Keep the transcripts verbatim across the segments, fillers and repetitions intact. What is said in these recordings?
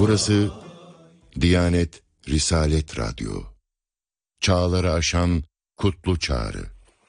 Burası Diyanet Risalet Radyo. Çağları aşan kutlu çağrı.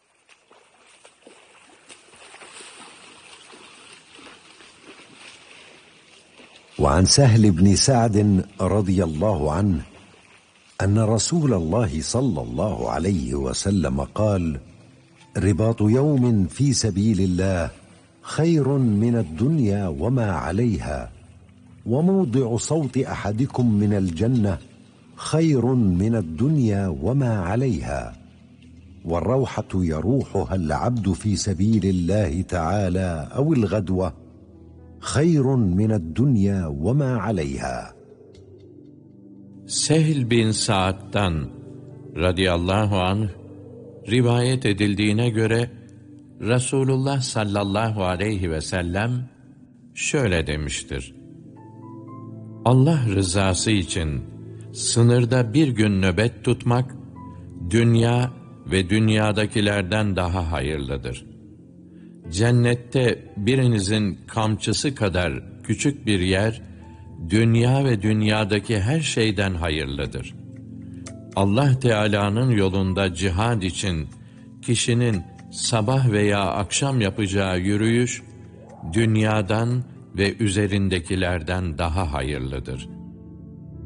وعن سهل بن سعد رضي الله عنه أن رسول الله صلى الله عليه وسلم قال: رباط يوم في سبيل الله خير من الدنيا وما عليها، وموضع صوت أحدكم من الجنة خير من الدنيا وما عليها، والروحة يروحها العبد في سبيل الله تعالى أو الغدوة خير من الدنيا وما عليها. Sehl bin Sa'd'dan radıyallahu anh rivayet edildiğine göre Resulullah sallallahu aleyhi ve sellem şöyle demiştir: Allah rızası için sınırda bir gün nöbet tutmak, dünya ve dünyadakilerden daha hayırlıdır. Cennette birinizin kamçısı kadar küçük bir yer, dünya ve dünyadaki her şeyden hayırlıdır. Allah Teala'nın yolunda cihad için kişinin sabah veya akşam yapacağı yürüyüş, dünyadan ve üzerindekilerden daha hayırlıdır.